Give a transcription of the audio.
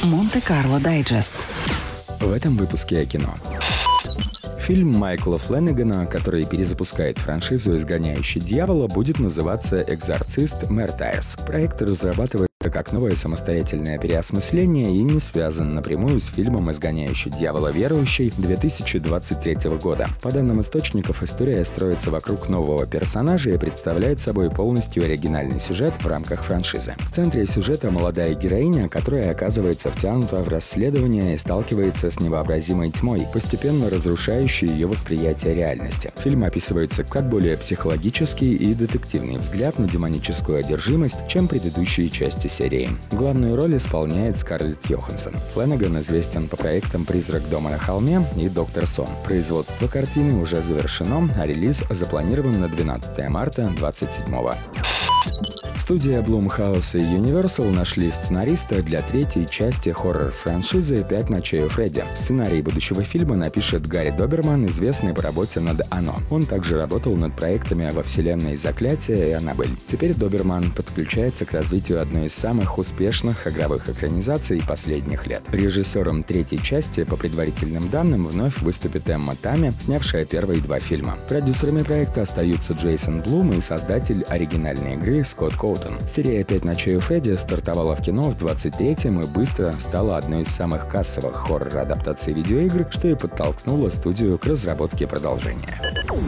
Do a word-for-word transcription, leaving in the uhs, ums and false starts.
Монте-Карло Дайджест. В этом выпуске о кино. Фильм Майкла Флэнегана, который перезапускает франшизу «Изгоняющий дьявола», будет называться «Экзорцист Мэртайрс». Проект разрабатывается как новое самостоятельное переосмысление и не связан напрямую с фильмом «Изгоняющий дьявола. Верующий» две тысячи двадцать третьего года. По данным источников, история строится вокруг нового персонажа и представляет собой полностью оригинальный сюжет в рамках франшизы. В центре сюжета молодая героиня, которая оказывается втянута в расследование и сталкивается с невообразимой тьмой, постепенно разрушающей ее восприятие реальности. Фильм описывается как более психологический и детективный взгляд на демоническую одержимость, чем предыдущие части серии. Главную роль исполняет Скарлетт Йоханссон. Флэнеган известен по проектам «Призрак дома на холме» и «Доктор Сон». Производство картины уже завершено, а релиз запланирован на двенадцатое марта двадцать седьмого. Студия Blumhouse и Universal нашли сценариста для третьей части хоррор-франшизы «Пять ночей у Фредди». Сценарий будущего фильма напишет Гарри Доберман, известный по работе над «Оно». Он также работал над проектами во вселенной «Заклятие» и «Аннабель». Теперь Доберман подключается к развитию одной из самых успешных игровых экранизаций последних лет. Режиссером третьей части, по предварительным данным, вновь выступит Эмма Тами, снявшая первые два фильма. Продюсерами проекта остаются Джейсон Блум и создатель оригинальной игры Скотт Коутон. Серия «Пять ночей у Фредди» стартовала в кино в двадцать третьем и быстро стала одной из самых кассовых хоррор-адаптаций видеоигр, что и подтолкнуло студию к разработке продолжения.